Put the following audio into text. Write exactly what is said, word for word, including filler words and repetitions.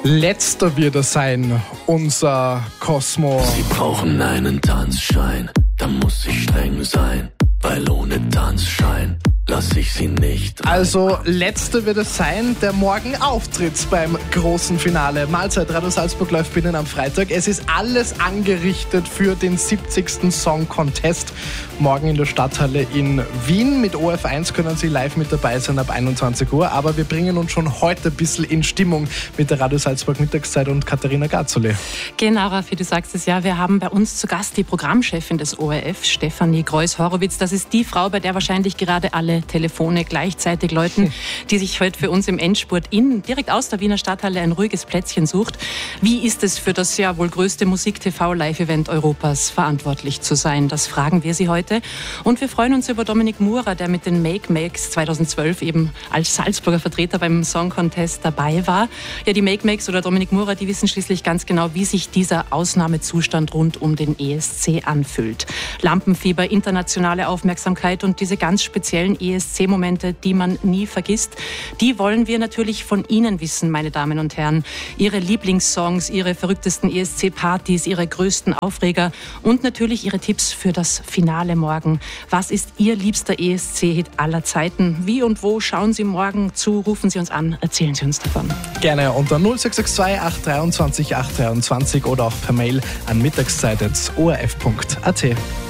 Letzter wird er sein, unser Cosmo. Sie brauchen einen Tanzschein, da muss ich streng sein, weil ohne Tanzschein lass ich sie nicht rein. Also letzter wird es sein, der morgen auftritt beim großen Finale. Mahlzeit, Radio Salzburg läuft binnen am Freitag. Es ist alles angerichtet für den siebzigsten Song Contest. Morgen in der Stadthalle in Wien. Mit O F eins können Sie live mit dabei sein ab einundzwanzig Uhr. Aber wir bringen uns schon heute ein bisschen in Stimmung mit der Radio Salzburg Mittagszeit und Katharina Garzoli. Genau, Raffi, du sagst es ja. Wir haben bei uns zu Gast die Programmchefin des O R F, Stefanie Greuß-Horowitz. Das ist die Frau, bei der wahrscheinlich gerade alle Telefone gleichzeitig läuten, die sich heute für uns im Endspurt in, direkt aus der Wiener Stadthalle ein ruhiges Plätzchen sucht. Wie ist es für das ja wohl größte Musik-T V-Live-Event Europas verantwortlich zu sein? Das fragen wir Sie heute. Und wir freuen uns über Dominik Murer, der mit den Make Makes zweitausendzwölf eben als Salzburger Vertreter beim Song Contest dabei war. Ja, die Make Makes oder Dominik Murer, die wissen schließlich ganz genau, wie sich dieser Ausnahmezustand rund um den E S C anfühlt. Lampenfieber, internationale Aufmerksamkeit und diese ganz speziellen E S C-Momente, die man nie vergisst, die wollen wir natürlich von Ihnen wissen, meine Damen und Herren. Ihre Lieblingssongs, Ihre verrücktesten E S C-Partys, Ihre größten Aufreger und natürlich Ihre Tipps für das Finale morgen. Was ist Ihr liebster E S C-Hit aller Zeiten? Wie und wo schauen Sie morgen zu? Rufen Sie uns an, erzählen Sie uns davon. Gerne unter null sechs sechs zwei acht drei zwei acht drei zwei oder auch per Mail an mittagszeit punkt o r f punkt a t.